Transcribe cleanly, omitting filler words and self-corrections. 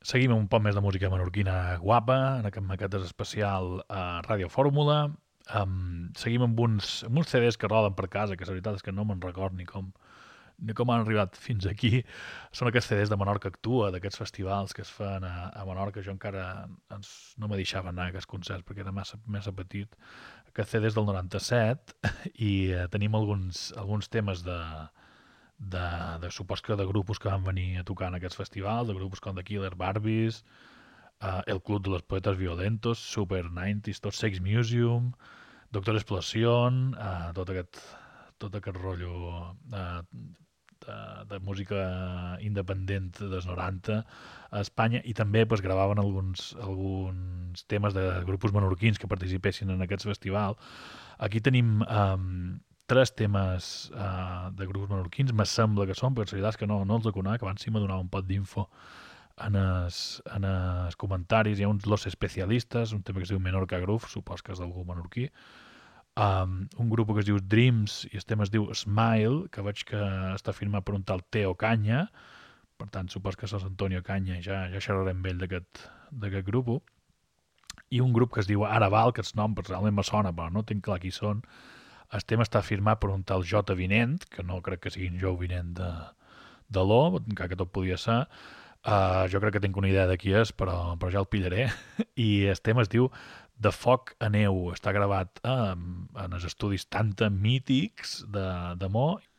Seguim amb un poc més de música menorquina guapa, en aquest especial a Ràdio Fórmula. Seguim amb uns CDs que roden per casa, que la veritat és que no me'n record ni com han arribat fins aquí. Són aquests CDs de Menorca Actua, d'aquests festivals que es fan a Menorca. Jo encara no me deixava anar a aquests concerts perquè era massa petit. Aquests CDs del 97 i tenim alguns temes de supos que de grupos que van venir a tocar en aquests festivals, de grupos com The Killer Barbies, El Club de los Poetas Violentos, Super 90s, tot Sex Museum, Doctor Explosion, tot aquest rotllo de música independent dels 90 a Espanya, i també pues, gravaven alguns temes de grupos menorquins que participessin en aquests festivals. Aquí tenim tres temes de grups menorquins, me sembla que són, perquè la veritat és que no els conec, abans sí m'ha donat un pot d'info en els comentaris. Hi ha uns Los Especialistes, un tema que es diu Menorca Groove, supos que és d'algú menorquí, un grup que es diu Dreams i el tema es diu Smile, que veig que està firmat per un tal Teo Canya, per tant supos que és Antonio Canya, ja xerrarem amb ell d'aquest grup. I un grup que es diu Araval, que el nom realment me sona, però no tinc clar qui són. El tema està firmat per un tal J. Vinent, que no crec que sigui en Joe Vinent de l'O, encara que tot podia ser. Jo crec que tinc una idea de qui és, però ja el pillaré. I el tema es diu De foc a neu. Està gravat en els estudis Tanta mítics de Mo,